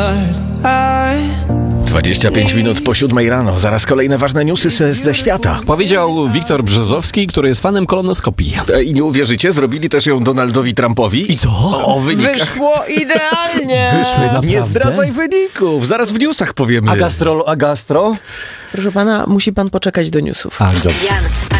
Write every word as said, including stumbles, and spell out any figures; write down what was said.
dwadzieścia pięć minut po siódmej rano. Zaraz kolejne ważne newsy ze, ze świata. Powiedział Wiktor Brzozowski, który jest fanem kolonoskopii. E, I nie uwierzycie, zrobili też ją Donaldowi Trumpowi. I co? O wynikach. Wyszło idealnie. Wyszły naprawdę? Nie zdradzaj wyników, zaraz w newsach powiemy. A gastro? A gastro? Proszę pana, musi pan poczekać do newsów. A, dobrze. Jan